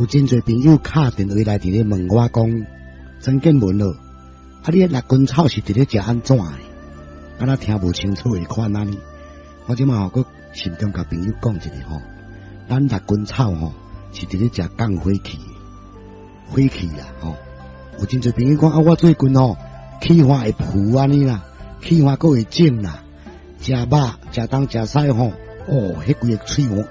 真侪朋友敲电话来伫咧问我讲，曾建文咯，啊你六根草是伫咧食安怎的？啊那听无清楚的款安尼，我即马搁慎重甲朋友讲一下吼，咱六根草吼是伫咧食降火气的，火气啦吼。有真侪朋友讲啊，我最近吼气化会浮安尼啦，气化搁会肿啦，食肉食东食西吼，哦，迄规个喙吼